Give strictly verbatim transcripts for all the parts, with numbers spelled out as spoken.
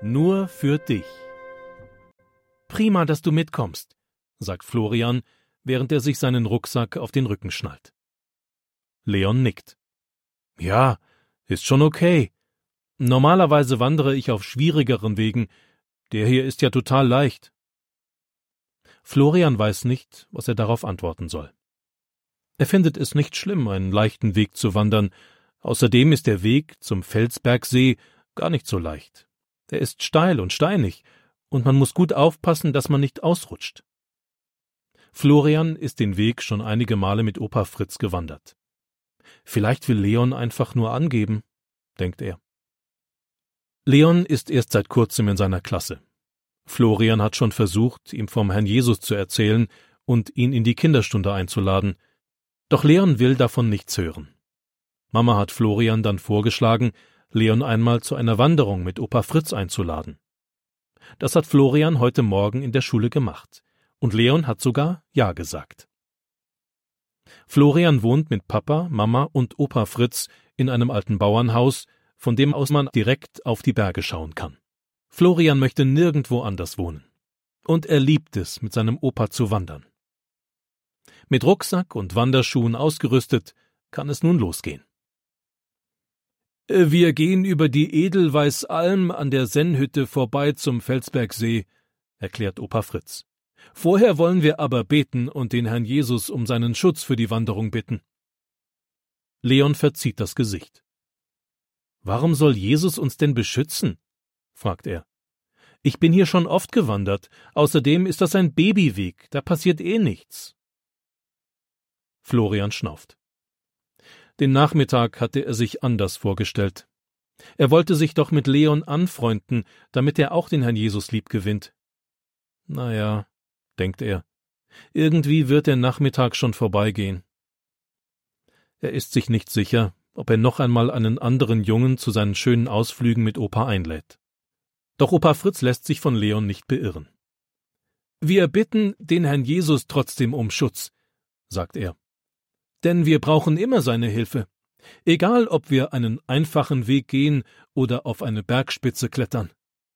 Nur für dich. Prima, dass du mitkommst, sagt Florian, während er sich seinen Rucksack auf den Rücken schnallt. Leon nickt. Ja, ist schon okay. Normalerweise wandere ich auf schwierigeren Wegen. Der hier ist ja total leicht. Florian weiß nicht, was er darauf antworten soll. Er findet es nicht schlimm, einen leichten Weg zu wandern. Außerdem ist der Weg zum Felsbergsee gar nicht so leicht. Er ist steil und steinig, und man muss gut aufpassen, dass man nicht ausrutscht. Florian ist den Weg schon einige Male mit Opa Fritz gewandert. Vielleicht will Leon einfach nur angeben, denkt er. Leon ist erst seit kurzem in seiner Klasse. Florian hat schon versucht, ihm vom Herrn Jesus zu erzählen und ihn in die Kinderstunde einzuladen. Doch Leon will davon nichts hören. Mama hat Florian dann vorgeschlagen, Leon einmal zu einer Wanderung mit Opa Fritz einzuladen. Das hat Florian heute Morgen in der Schule gemacht. Und Leon hat sogar Ja gesagt. Florian wohnt mit Papa, Mama und Opa Fritz in einem alten Bauernhaus, von dem aus man direkt auf die Berge schauen kann. Florian möchte nirgendwo anders wohnen. Und er liebt es, mit seinem Opa zu wandern. Mit Rucksack und Wanderschuhen ausgerüstet, kann es nun losgehen. Wir gehen über die Edelweißalm an der Sennhütte vorbei zum Felsbergsee, erklärt Opa Fritz. Vorher wollen wir aber beten und den Herrn Jesus um seinen Schutz für die Wanderung bitten. Leon verzieht das Gesicht. Warum soll Jesus uns denn beschützen? Fragt er. Ich bin hier schon oft gewandert. Außerdem ist das ein Babyweg, da passiert eh nichts. Florian schnauft. Den Nachmittag hatte er sich anders vorgestellt. Er wollte sich doch mit Leon anfreunden, damit er auch den Herrn Jesus lieb gewinnt. Naja, denkt er, irgendwie wird der Nachmittag schon vorbeigehen. Er ist sich nicht sicher, ob er noch einmal einen anderen Jungen zu seinen schönen Ausflügen mit Opa einlädt. Doch Opa Fritz lässt sich von Leon nicht beirren. Wir bitten den Herrn Jesus trotzdem um Schutz, sagt er. Denn wir brauchen immer seine Hilfe, egal ob wir einen einfachen Weg gehen oder auf eine Bergspitze klettern.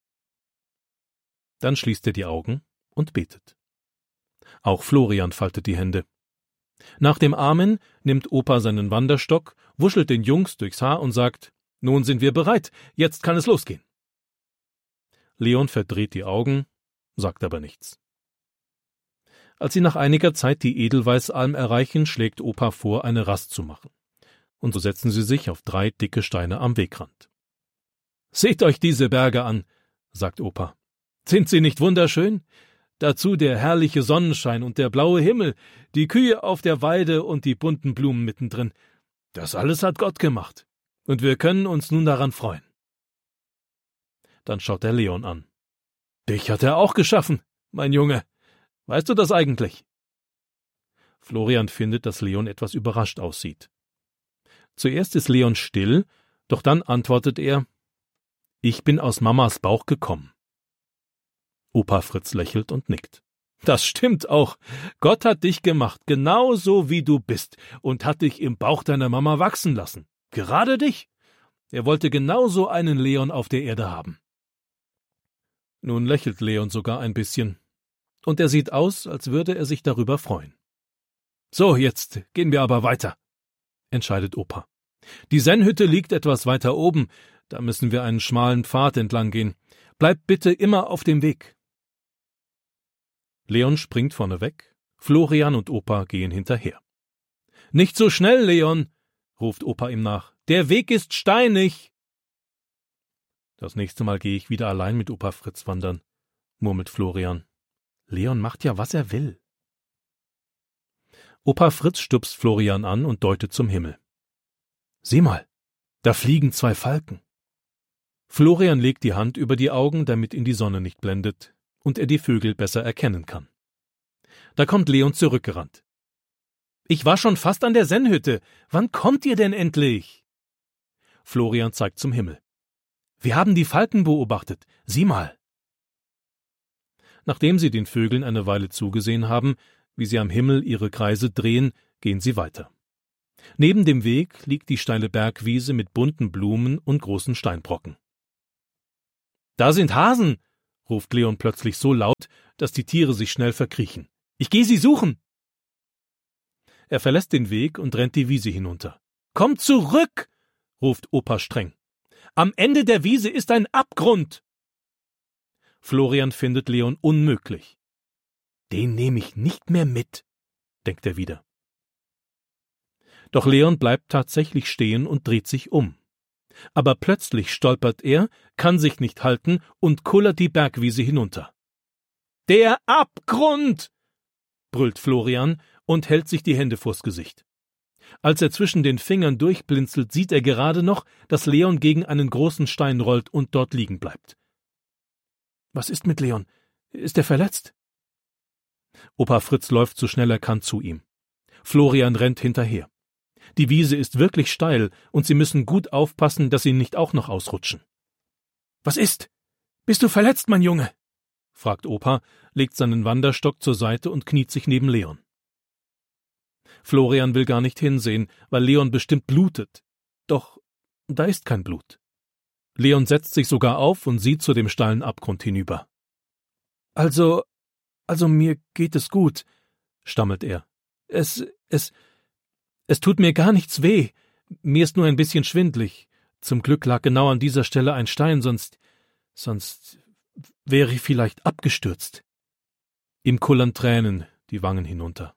Dann schließt er die Augen und betet. Auch Florian faltet die Hände. Nach dem Amen nimmt Opa seinen Wanderstock, wuschelt den Jungs durchs Haar und sagt, nun sind wir bereit, jetzt kann es losgehen. Leon verdreht die Augen, sagt aber nichts. Als sie nach einiger Zeit die Edelweißalm erreichen, schlägt Opa vor, eine Rast zu machen. Und so setzen sie sich auf drei dicke Steine am Wegrand. Seht euch diese Berge an, sagt Opa. Sind sie nicht wunderschön? Dazu der herrliche Sonnenschein und der blaue Himmel, die Kühe auf der Weide und die bunten Blumen mittendrin. Das alles hat Gott gemacht. Und wir können uns nun daran freuen. Dann schaut er Leon an. Dich hat er auch geschaffen, mein Junge. Weißt du das eigentlich? Florian findet, dass Leon etwas überrascht aussieht. Zuerst ist Leon still, doch dann antwortet er, ich bin aus Mamas Bauch gekommen. Opa Fritz lächelt und nickt. Das stimmt auch. Gott hat dich gemacht, genau so wie du bist, und hat dich im Bauch deiner Mama wachsen lassen. Gerade dich. Er wollte genauso einen Leon auf der Erde haben. Nun lächelt Leon sogar ein bisschen. Und er sieht aus, als würde er sich darüber freuen. So, jetzt gehen wir aber weiter, entscheidet Opa. Die Sennhütte liegt etwas weiter oben, da müssen wir einen schmalen Pfad entlang gehen. Bleibt bitte immer auf dem Weg. Leon springt vorne weg, Florian und Opa gehen hinterher. Nicht so schnell, Leon, ruft Opa ihm nach. Der Weg ist steinig. Das nächste Mal gehe ich wieder allein mit Opa Fritz wandern, murmelt Florian. Leon macht ja, was er will. Opa Fritz stupst Florian an und deutet zum Himmel. Sieh mal, da fliegen zwei Falken. Florian legt die Hand über die Augen, damit ihn die Sonne nicht blendet und er die Vögel besser erkennen kann. Da kommt Leon zurückgerannt. Ich war schon fast an der Sennhütte. Wann kommt ihr denn endlich? Florian zeigt zum Himmel. Wir haben die Falken beobachtet. Sieh mal. Nachdem sie den Vögeln eine Weile zugesehen haben, wie sie am Himmel ihre Kreise drehen, gehen sie weiter. Neben dem Weg liegt die steile Bergwiese mit bunten Blumen und großen Steinbrocken. Da sind Hasen, ruft Leon plötzlich so laut, dass die Tiere sich schnell verkriechen. Ich gehe sie suchen! Er verlässt den Weg und rennt die Wiese hinunter. Komm zurück, ruft Opa streng. Am Ende der Wiese ist ein Abgrund. Florian findet Leon unmöglich. Den nehme ich nicht mehr mit, denkt er wieder. Doch Leon bleibt tatsächlich stehen und dreht sich um. Aber plötzlich stolpert er, kann sich nicht halten und kullert die Bergwiese hinunter. Der Abgrund! Brüllt Florian und hält sich die Hände vors Gesicht. Als er zwischen den Fingern durchblinzelt, sieht er gerade noch, dass Leon gegen einen großen Stein rollt und dort liegen bleibt. Was ist mit Leon? Ist er verletzt? Opa Fritz läuft so schnell er kann zu ihm. Florian rennt hinterher. Die Wiese ist wirklich steil und sie müssen gut aufpassen, dass sie nicht auch noch ausrutschen. Was ist? Bist du verletzt, mein Junge? Fragt Opa, legt seinen Wanderstock zur Seite und kniet sich neben Leon. Florian will gar nicht hinsehen, weil Leon bestimmt blutet. Doch da ist kein Blut. Leon setzt sich sogar auf und sieht zu dem steilen Abgrund hinüber. Also, also mir geht es gut, stammelt er. Es, es, es tut mir gar nichts weh. Mir ist nur ein bisschen schwindlig. Zum Glück lag genau an dieser Stelle ein Stein, sonst, sonst wäre ich vielleicht abgestürzt. Ihm kullern Tränen die Wangen hinunter.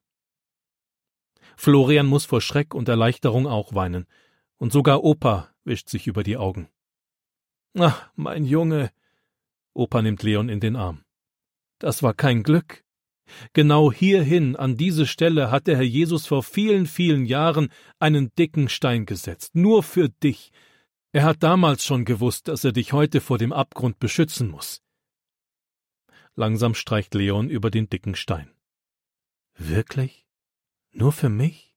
Florian muss vor Schreck und Erleichterung auch weinen, und sogar Opa wischt sich über die Augen. Ach, mein Junge, Opa nimmt Leon in den Arm. Das war kein Glück. Genau hierhin, an diese Stelle, hat der Herr Jesus vor vielen, vielen Jahren einen dicken Stein gesetzt, nur für dich. Er hat damals schon gewusst, dass er dich heute vor dem Abgrund beschützen muss. Langsam streicht Leon über den dicken Stein. Wirklich? Nur für mich?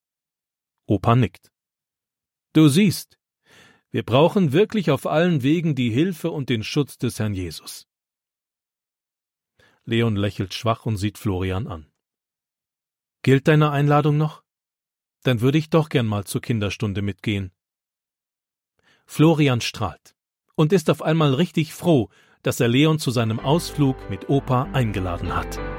Opa nickt. Du siehst, wir brauchen wirklich auf allen Wegen die Hilfe und den Schutz des Herrn Jesus. Leon lächelt schwach und sieht Florian an. Gilt deine Einladung noch? Dann würde ich doch gern mal zur Kinderstunde mitgehen. Florian strahlt und ist auf einmal richtig froh, dass er Leon zu seinem Ausflug mit Opa eingeladen hat.